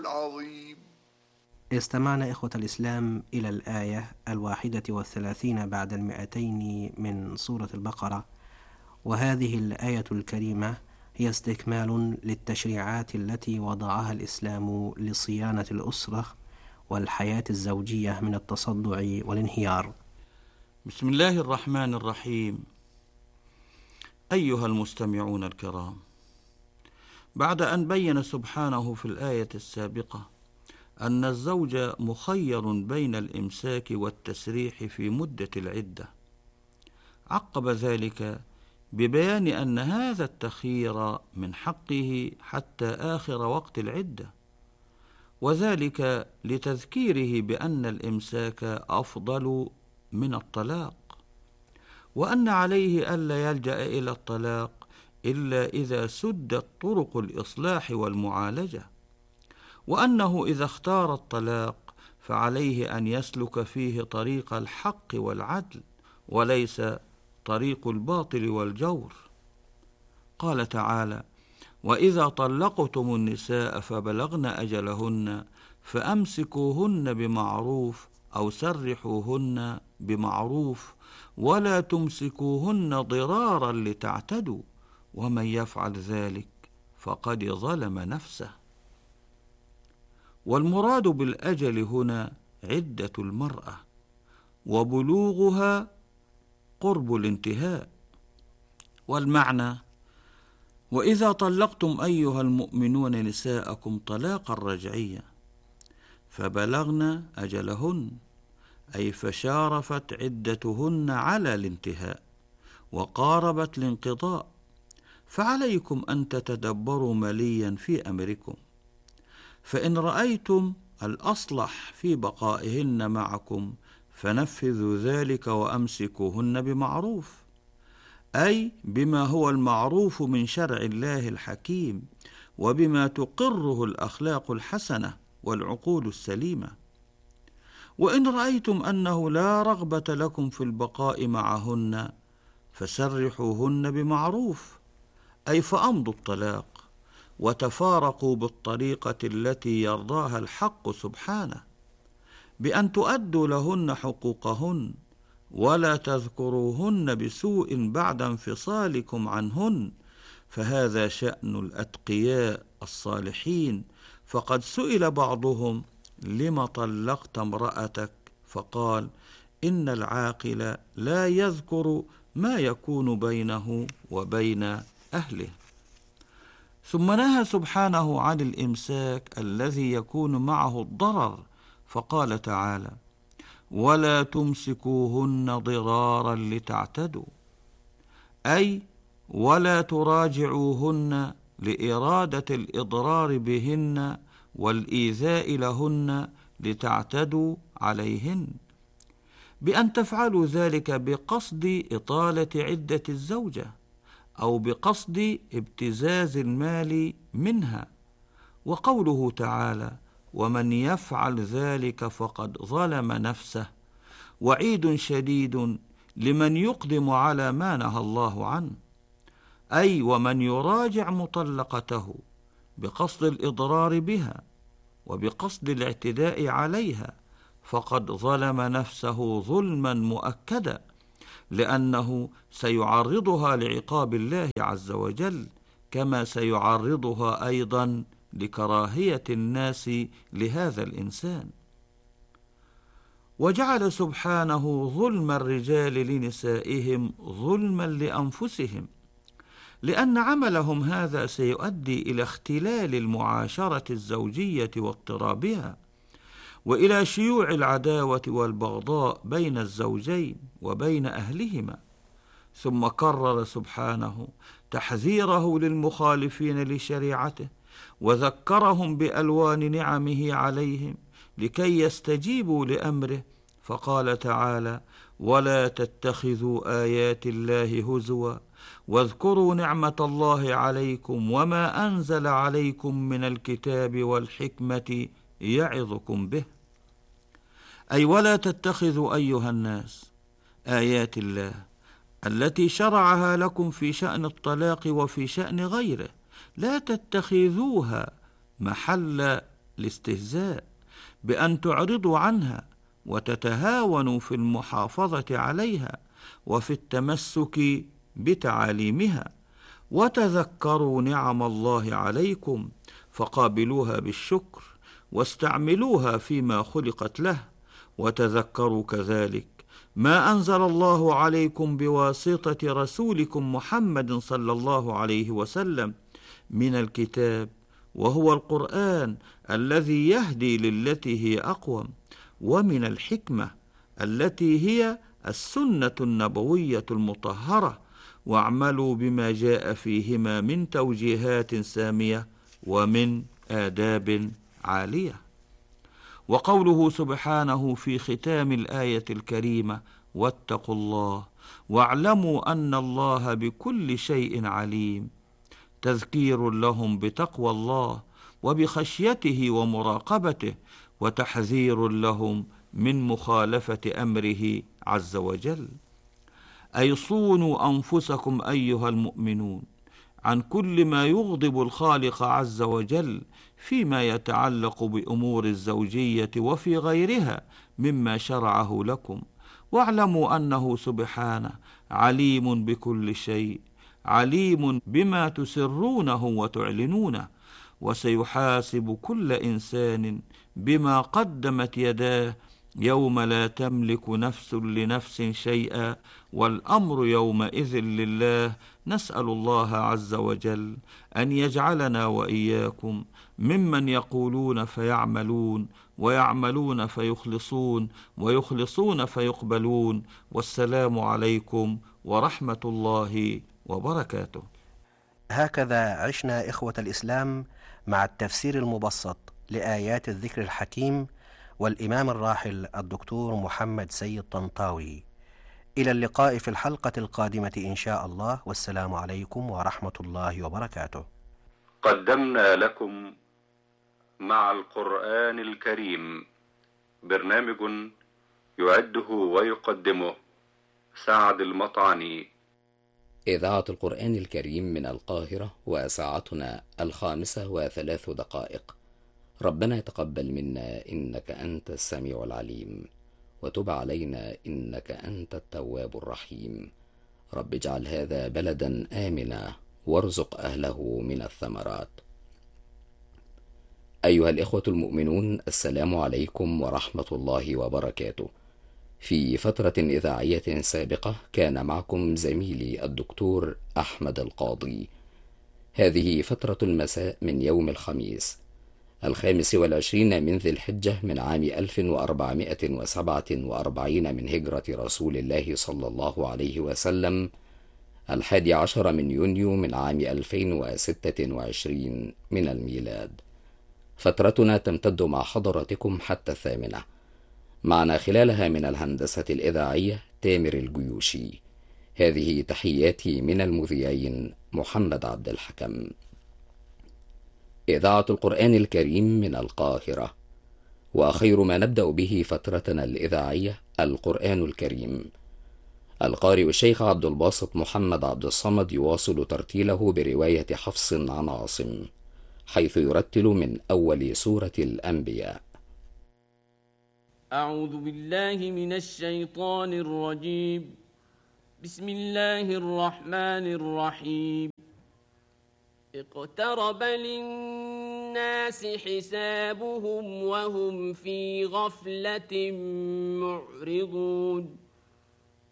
العظيم. استمعنا إخوة الإسلام إلى الآية 31 بعد 200 من سورة البقرة، وهذه الآية الكريمة هي استكمال للتشريعات التي وضعها الإسلام لصيانة الأسرة والحياة الزوجية من التصدع والانهيار. بسم الله الرحمن الرحيم. أيها المستمعون الكرام، بعد أن بين سبحانه في الآية السابقة أن الزوج مخير بين الإمساك والتسريح في مدة العدة، عقب ذلك ببيان أن هذا التخيير من حقه حتى آخر وقت العدة، وذلك لتذكيره بأن الإمساك أفضل من الطلاق، وأن عليه ألا يلجأ إلى الطلاق إلا إذا سدت طرق الإصلاح والمعالجة، وأنه إذا اختار الطلاق فعليه أن يسلك فيه طريق الحق والعدل وليس طريق الباطل والجور. قال تعالى: وإذا طلقتم النساء فبلغن أجلهن فأمسكوهن بمعروف أو سرحوهن بمعروف ولا تمسكوهن ضرارا لتعتدوا ومن يفعل ذلك فقد ظلم نفسه. والمراد بالأجل هنا عدة المرأة، وبلوغها قرب الانتهاء. والمعنى: وإذا طلقتم أيها المؤمنون نساءكم طلاقا رجعيا فبلغن أجلهن، أي فشارفت عدتهن على الانتهاء وقاربت الانقضاء، فعليكم أن تتدبروا مليا في أمركم، فإن رأيتم الأصلح في بقائهن معكم فنفذوا ذلك وأمسكوهن بمعروف، أي بما هو المعروف من شرع الله الحكيم وبما تقره الأخلاق الحسنة والعقول السليمة. وإن رأيتم أنه لا رغبة لكم في البقاء معهن فسرحوهن بمعروف، أي فأمضوا الطلاق وتفارقوا بالطريقة التي يرضاها الحق سبحانه، بأن تؤدوا لهن حقوقهن ولا تذكروهن بسوء بعد انفصالكم عنهن، فهذا شأن الأتقياء الصالحين. فقد سئل بعضهم: لم طلقت امرأتك؟ فقال: إن العاقل لا يذكر ما يكون بينه وبين أهله. ثم نهى سبحانه عن الإمساك الذي يكون معه الضرر، فقال تعالى: ولا تمسكوهن ضرارا لتعتدوا، أي ولا تراجعوهن لإرادة الإضرار بهن والإيذاء لهن لتعتدوا عليهن، بأن تفعلوا ذلك بقصد إطالة عدة الزوجة أو بقصد ابتزاز المال منها. وقوله تعالى: ومن يفعل ذلك فقد ظلم نفسه، وعيد شديد لمن يقدم على ما نهى الله عنه، أي ومن يراجع مطلقته بقصد الإضرار بها وبقصد الاعتداء عليها فقد ظلم نفسه ظلما مؤكدا، لأنه سيعرضها لعقاب الله عز وجل، كما سيعرضها أيضا لكراهية الناس لهذا الإنسان. وجعل سبحانه ظلم الرجال لنسائهم ظلما لأنفسهم، لأن عملهم هذا سيؤدي إلى اختلال المعاشرة الزوجية واضطرابها، وإلى شيوع العداوة والبغضاء بين الزوجين وبين أهلهما. ثم كرر سبحانه تحذيره للمخالفين لشريعته، وذكرهم بألوان نعمه عليهم لكي يستجيبوا لأمره، فقال تعالى: ولا تتخذوا آيات الله هزوا واذكروا نعمة الله عليكم وما أنزل عليكم من الكتاب والحكمة يعظكم به، أي ولا تتخذوا أيها الناس آيات الله التي شرعها لكم في شأن الطلاق وفي شأن غيره، لا تتخذوها محل الاستهزاء بأن تعرضوا عنها وتتهاونوا في المحافظة عليها وفي التمسك بتعاليمها، وتذكروا نعم الله عليكم فقابلوها بالشكر واستعملوها فيما خلقت له، وتذكروا كذلك ما أنزل الله عليكم بواسطة رسولكم محمد صلى الله عليه وسلم من الكتاب، وهو القرآن الذي يهدي للتي هي أقوم، ومن الحكمة التي هي السنة النبوية المطهرة، واعملوا بما جاء فيهما من توجيهات سامية ومن آداب عالية. وقوله سبحانه في ختام الآية الكريمة: واتقوا الله واعلموا أن الله بكل شيء عليم، تذكير لهم بتقوى الله وبخشيته ومراقبته، وتحذير لهم من مخالفة أمره عز وجل. أي صونوا أنفسكم أيها المؤمنون عن كل ما يغضب الخالق عز وجل فيما يتعلق بأمور الزوجية وفي غيرها مما شرعه لكم، واعلموا أنه سبحانه عليم بكل شيء، عليم بما تسرونه وتعلنونه، وسيحاسب كل إنسان بما قدمت يداه يوم لا تملك نفس لنفس شيئا والأمر يومئذ لله. نسأل الله عز وجل أن يجعلنا وإياكم ممن يقولون فيعملون، ويعملون فيخلصون، ويخلصون فيقبلون. والسلام عليكم ورحمة الله وبركاته. هكذا عشنا إخوة الإسلام مع التفسير المبسط لآيات الذكر الحكيم والإمام الراحل الدكتور محمد سيد طنطاوي. إلى اللقاء في الحلقة القادمة إن شاء الله، والسلام عليكم ورحمة الله وبركاته. قدمنا لكم مع القرآن الكريم برنامج يعده ويقدمه سعد المطعني. إذاعة القرآن الكريم من القاهرة، وساعتنا 5:03. ربنا يتقبل منا إنك أنت السميع العليم، وتب علينا إنك أنت التواب الرحيم. رب اجعل هذا بلدا آمنا وارزق أهله من الثمرات. أيها الإخوة المؤمنون، السلام عليكم ورحمة الله وبركاته. في فترة إذاعية سابقة كان معكم زميلي الدكتور أحمد القاضي. هذه فترة المساء من يوم الخميس 25 من ذي الحجة من عام 1447 من هجرة رسول الله صلى الله عليه وسلم، 11 من يونيو من عام 2026 من الميلاد. فترتنا تمتد مع حضراتكم حتى 8. معنا خلالها من الهندسة الإذاعية تامر الجيوشي. هذه تحياتي من المذيعين محمد عبد الحكم. إذاعة القرآن الكريم من القاهرة، وخير ما نبدأ به فترتنا الإذاعية القرآن الكريم. القارئ الشيخ عبد الباسط محمد عبد الصمد يواصل ترتيله برواية حفص عن عاصم، حيث يرتل من أول سورة الأنبياء. أعوذ بالله من الشيطان الرجيم. بسم الله الرحمن الرحيم. اقترب للناس حسابهم وهم في غفلة معرضون.